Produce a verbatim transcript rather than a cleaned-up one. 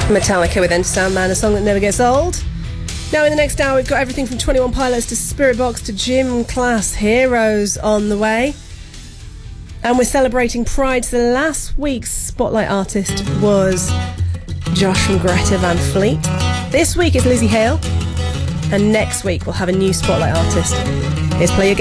Metallica with Enter Sandman, a song that never gets old. Now in the next hour we've got everything from twenty-one Pilots to Spiritbox to Gym Class Heroes on the way. And we're celebrating Pride. So last week's Spotlight artist was Josh from Greta Van Fleet. This week is Lizzie Hale. And next week we'll have a new Spotlight artist. Here's Play Your Game.